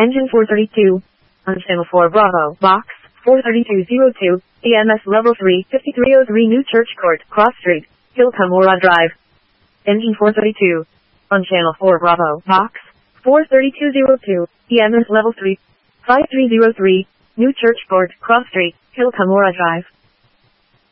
Engine 432. On channel 4 Bravo, box 43202, EMS level 3, 5303 New Church Court, Cross Street, Hilkamora Drive. Engine 432. On channel 4 Bravo, box 43202, EMS level 3, 5303, New Church Court, Cross Street, Hilkamora Drive.